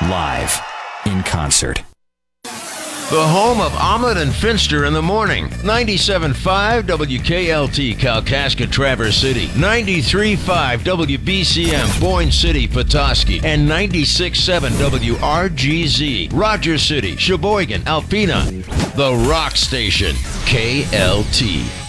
live in concert. The home of Ahmed and Finster in the morning. 97.5 WKLT, Kalkaska, Traverse City. 93.5 WBCM, Boyne City, Petoskey. And 96.7 WRGZ, Rogers City, Sheboygan, Alpena. The Rock Station, KLT.